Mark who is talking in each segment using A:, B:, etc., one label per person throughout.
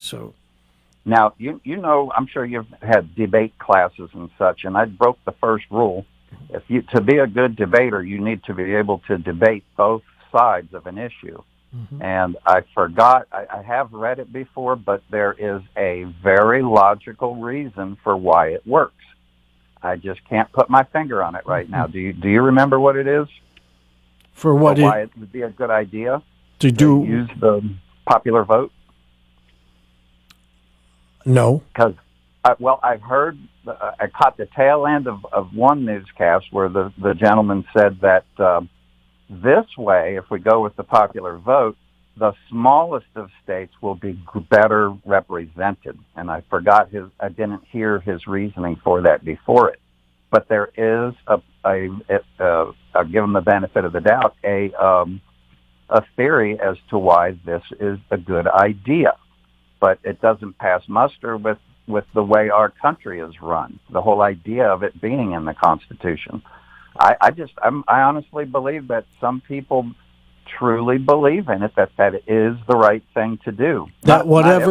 A: So
B: Now, you know, I'm sure you've had debate classes and such, and I broke the first rule. To be a good debater, you need to be able to debate both sides of an issue.
A: mm-hmm.
B: And I forgot, I have read it before, but there is a very logical reason for why it works. I just can't put my finger on it right now. Do you remember what it is?
A: For what?
B: Why it would be a good idea
A: to
B: use the popular vote?
A: No.
B: Because, I've heard, I caught the tail end of one newscast where the gentleman said that this way, if we go with the popular vote, the smallest of states will be better represented. And I didn't hear his reasoning for that before it. But there is I'll give him the benefit of the doubt, a theory as to why this is a good idea. But it doesn't pass muster with the way our country is run, the whole idea of it being in the Constitution. I honestly believe that some people truly believe in it, that it is the right thing to do.
A: That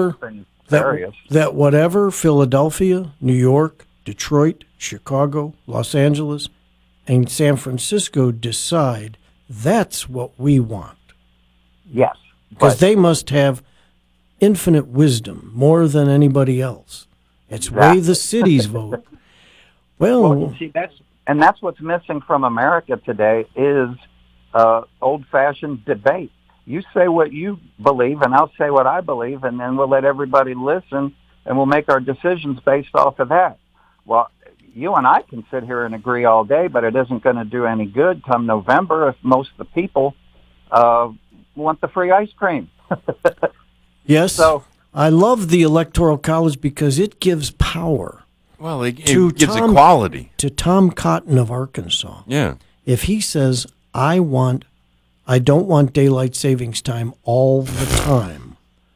A: whatever Philadelphia, New York, Detroit, Chicago, Los Angeles, and San Francisco decide, that's what we want.
B: Yes.
A: Because they must have infinite wisdom, more than anybody else. It's the way the cities vote. Well,
B: see, that's what's missing from America today is old-fashioned debate. You say what you believe, and I'll say what I believe, and then we'll let everybody listen, and we'll make our decisions based off of that. Well, you and I can sit here and agree all day, but it isn't going to do any good come November if most of the people want the free ice cream.
A: Yes. So I love the Electoral College because it gives power.
C: Well, it gives equality.
A: To Tom Cotton of Arkansas.
C: Yeah.
A: If he says, I don't want daylight savings time all the time,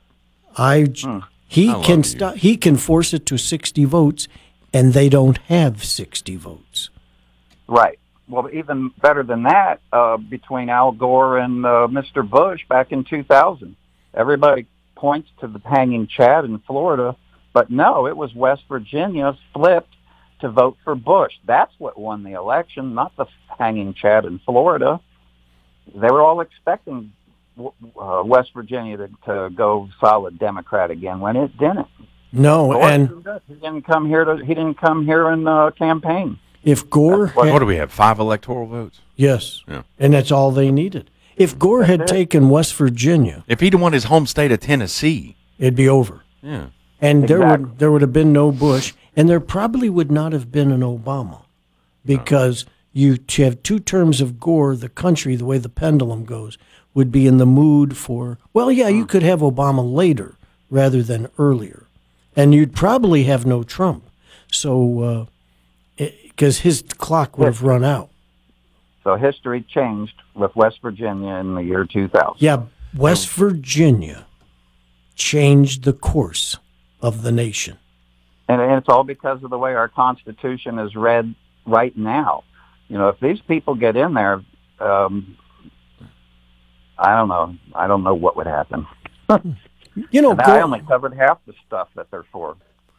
A: he can force it to 60 votes, and they don't have 60 votes.
B: Right. Well, even better than that, between Al Gore and Mr. Bush back in 2000, everybody points to the hanging Chad in Florida, but no, it was West Virginia flipped to vote for Bush. That's what won the election, not the hanging Chad in Florida. They were all expecting West Virginia to go solid Democrat again when it didn't.
A: No,
B: Gore,
A: and
B: he didn't come here and campaign.
A: If Gore,
C: what do we have? 5 electoral votes?
A: Yes,
C: yeah,
A: and that's all they needed. If Gore had taken West Virginia,
C: if he'd won his home state of Tennessee,
A: it'd be over.
C: Yeah,
A: and there would have been no Bush, and there probably would not have been an Obama, because you have 2 terms of Gore. The country, the way the pendulum goes, would be in the mood for, you could have Obama later rather than earlier, and you'd probably have no Trump. So, because his clock would have run out.
B: So history changed with West Virginia in the year 2000.
A: Yeah, West Virginia changed the course of the nation.
B: And it's all because of the way our Constitution is read right now. You know, if these people get in there, I don't know. I don't know what would happen. I only covered half the stuff that they're for.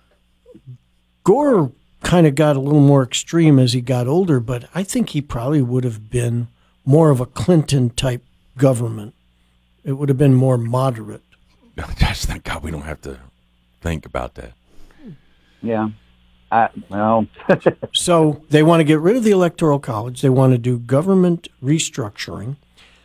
A: Gore kind of got a little more extreme as he got older, but I think he probably would have been more of a Clinton-type government. It would have been more moderate.
C: Just thank God we don't have to think about that.
B: Yeah.
A: So they want to get rid of the Electoral College. They want to do government restructuring.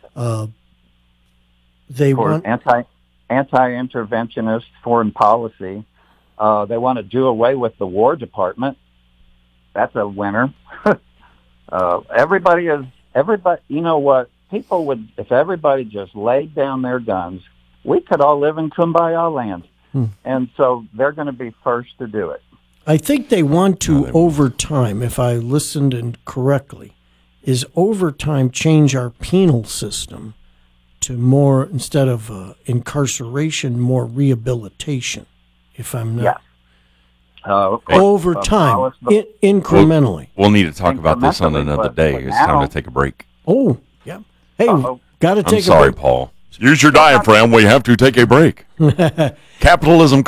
A: They want
B: anti-interventionist foreign policy. They want to do away with the War Department. That's a winner. Everybody. You know what? People would, if everybody just laid down their guns, we could all live in Kumbaya land. And so they're going to be first to do it.
A: I think they want to, over time, if I listened correctly, is over time change our penal system to more, instead of incarceration, more rehabilitation, if I'm not.
B: Yeah.
A: Over time, incrementally.
C: We'll need to talk about this on another day. It's time to take a break.
A: Oh, yeah. Hey, got to take a break.
C: I'm sorry, Paul. Use your diaphragm. We have to take a break. Capitalism